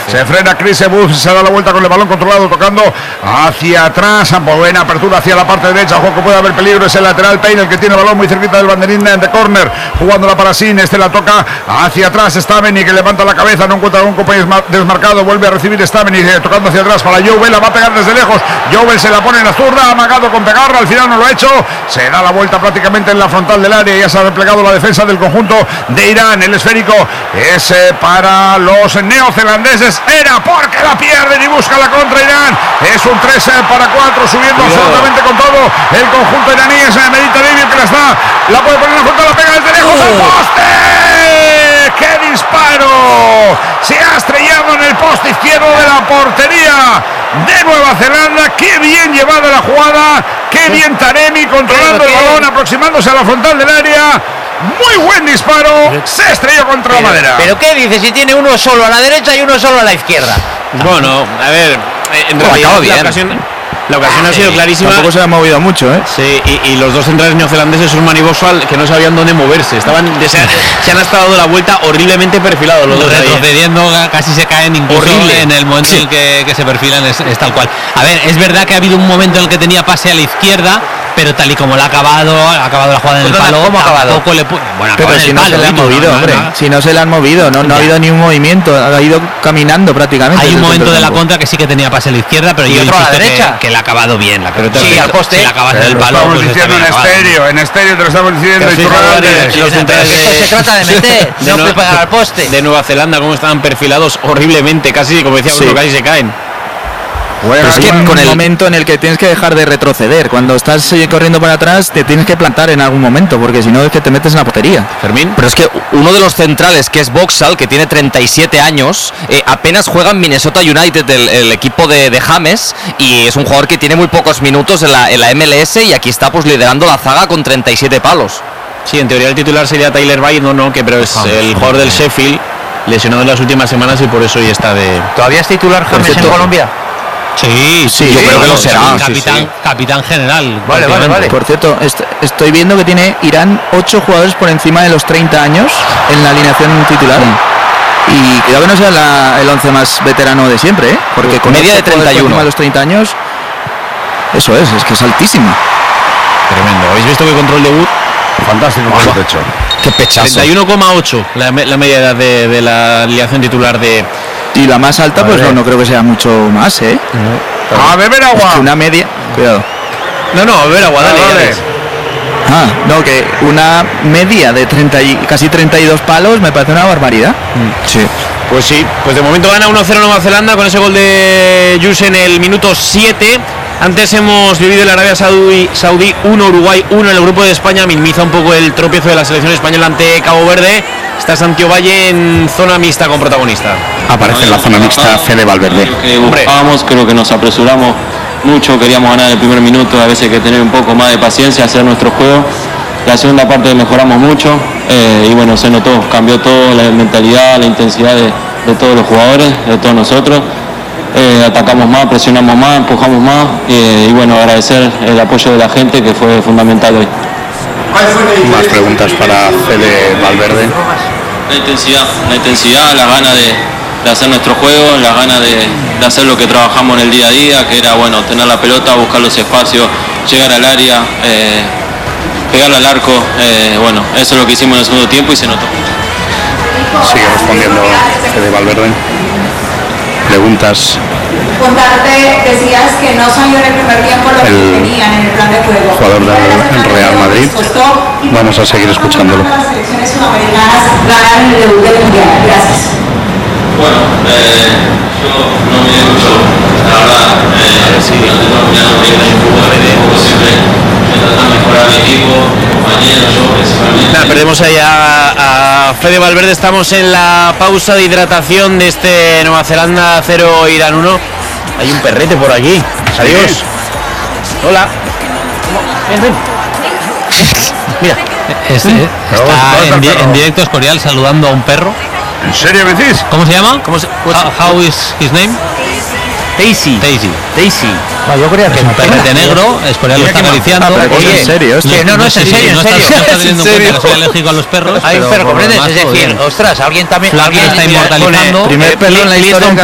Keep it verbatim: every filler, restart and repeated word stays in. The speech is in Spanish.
Se frena Chris Ebus, se da la vuelta con el balón controlado, tocando hacia atrás. Buena apertura hacia la parte derecha. Ojo que puede haber peligro. Es el lateral Payne el que tiene el balón muy cerquita del banderín de córner. Jugándola para Sin. Este la toca hacia atrás. Stameni que levanta la cabeza. No encuentra un compañero desmarcado. Vuelve a recibir Stameni eh, tocando hacia atrás para Jovel. La va a pegar desde lejos. Jovel se la pone en la zurda. Amagado con pegarla. Al final no lo ha hecho. Se da la vuelta prácticamente en la frontal del área. Ya se ha replegado la defensa del conjunto de Irán. El esférico es eh, para los neozelandeses. Era porque la pierden y busca la contra Irán. Es un tres para cuatro. Subiendo Cuidado. absolutamente con todo el conjunto iraní. Es el Mediterráneo que la está. La puede poner en la frontal. La pega desde lejos. ¡Al poste! ¡Qué disparo! Se ha estrellado en el poste izquierdo de la portería de Nueva Zelanda. ¡Qué bien llevada la jugada! ¡Qué bien Taremi controlando el balón, aproximándose a la frontal del área! Muy buen disparo, se estrelló contra pero, la madera. ¿Pero qué dice si tiene uno solo a la derecha y uno solo a la izquierda? Bueno, a ver, en realidad la ocasión, la ocasión ah, ha sido sí. clarísima. Tampoco se ha movido mucho, ¿eh? Sí, y, y los dos centrales neozelandeses, Surman y Boswell, que no sabían dónde moverse. Estaban, se, se han estado dando la vuelta horriblemente perfilados los dos. Retrocediendo, casi se caen incluso horrible. En el momento sí. en el que, que se perfilan es, es tal cual. A ver, es verdad que ha habido un momento en el que tenía pase a la izquierda, pero tal y como la ha acabado, ha acabado la jugada en el palo, ¿cómo ha acabado? Le pu- bueno, pero si no palo, se le han movido, hombre, no, no, no. si no se le han movido, no, no ha habido ni un movimiento, ha ido caminando prácticamente. Hay un momento de la contra que sí que tenía pase a la izquierda, pero y yo otro a la derecha, que, que la ha acabado bien, la pero sí, al poste, si la acabas del palo, estamos pues diciendo en estéreo, en estéreo te lo estamos diciendo. Esto se trata de meter, no pegar al poste. De Nueva Zelanda, cómo estaban perfilados horriblemente, casi como decía Bruno, casi se caen. Bueno, es que con el momento en el que tienes que dejar de retroceder, cuando estás corriendo para atrás te tienes que plantar en algún momento, porque si no es que te metes en la portería. Fermín. Pero es que uno de los centrales, que es Boxall, que tiene treinta y siete años, eh, apenas juega en Minnesota United, el, el equipo de, de James, y es un jugador que tiene muy pocos minutos en la, en la M L S y aquí está pues liderando la zaga con treinta y siete palos. Sí, en teoría el titular sería Tyler Baird, no, no, que pero es James, el jugador del Sheffield, lesionado en las últimas semanas y por eso hoy está de... ¿Todavía es titular James en Colombia? Sí, sí, yo creo que lo será. Capitán, sí, sí. capitán general. Vale, vale, vale. Por cierto, est- estoy viendo que tiene Irán ocho jugadores por encima de los treinta años en la alineación titular. Mm. Y cuidado que no sea la, el once más veterano de siempre, ¿eh? Porque con media de treinta y uno de los treinta años, eso es, es que es altísimo. Tremendo. ¿Habéis visto qué control de Wood? Fantástico, wow. pecho. Qué pechazo. treinta y uno coma ocho la, la media edad de, de la alineación titular de... Y la más alta, pues no, no creo que sea mucho más, ¿eh? No. A beber agua. Es que una media, cuidado. No, no, a beber agua, dale, dale. Ah, no, que una media de treinta y, casi treinta y dos palos me parece una barbaridad. Mm. Sí. Pues sí, pues de momento gana uno cero Nueva Zelanda con ese gol de Jus en el minuto siete. Antes hemos vivido en la Arabia Saudí, Saudí uno, Uruguay uno en el grupo de España. Minimiza un poco el tropiezo de la selección española ante Cabo Verde. Está Santiago Valle en zona mixta con protagonista. Aparece en la zona mixta Fede Valverde. Que buscábamos, creo que nos apresuramos mucho, queríamos ganar el primer minuto, a veces hay que tener un poco más de paciencia, hacer nuestro juego. La segunda parte mejoramos mucho eh, y bueno, se notó, cambió todo, la mentalidad, la intensidad de, de todos los jugadores, de todos nosotros. Eh, atacamos más, presionamos más, empujamos más eh, y bueno, agradecer el apoyo de la gente que fue fundamental hoy. Más preguntas para Fede Valverde. La intensidad, la intensidad, la gana de, de hacer nuestro juego, la gana de, de hacer lo que trabajamos en el día a día, que era bueno, tener la pelota, buscar los espacios, llegar al área, eh, pegarle al arco, eh, bueno, eso es lo que hicimos en el segundo tiempo y se notó. Sigue respondiendo Fede Valverde. Preguntas. Contarte, decías que no salió en el primer tiempo lo que tenían en el plan de juego. Jugador del Real Madrid. Vamos a seguir escuchándolo. Las selecciones sudamericanas ganaron el debut del mundial. Gracias. Bueno, eh, yo no me mucho, la verdad, eh, a ver si durante todo el mundial no me un poco de un poco siempre tratar de mejorar mi equipo, mi compañero, yo principalmente. Nada, perdemos ahí a, a Fede Valverde, estamos en la pausa de hidratación de este Nueva Zelanda cero Irán uno. Hay un perrete por aquí. Adiós. Sí. Hola. Ven, ven. Mira. Este, está en, di en directo Escorial saludando a un perro. ¿En serio me decís? ¿Cómo se llama? ¿Cómo se, how, how is his name? Daisy. Daisy. Daisy. No, yo creía que es un perrete negro, Escorial lo está acariciando. Ah, oye, ¿en serio? No, no, no, es en serio, en serio. No está teniendo en cuenta que soy alérgico a los perros. Hay un perro, ¿comprendes? Es decir, ostras, alguien también... Alguien está inmortalizando. Primer perro en la historia que